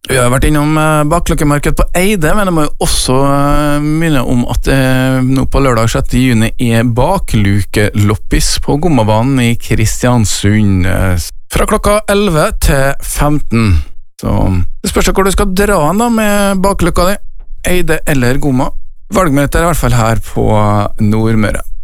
Vi har vært innom bakløkkemarked på Eide, men jeg må jo også minne om at det nå på lørdag 6. juni er baklukeloppis på Gommabanen i Kristiansund fra klokka 11 til 15. Så det spørs hvor du skal dra da med bakløkka di, Eide eller Gomma. Valgmuligheter er i hvert fall her på Nordmøre.